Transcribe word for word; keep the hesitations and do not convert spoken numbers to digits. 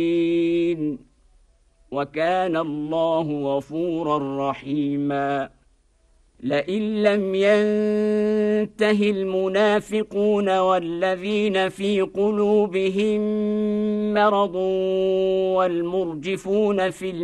وكان الله غفورا رحيما لئن لم ينته المنافقون والذين في قلوبهم مرض والمرجفون في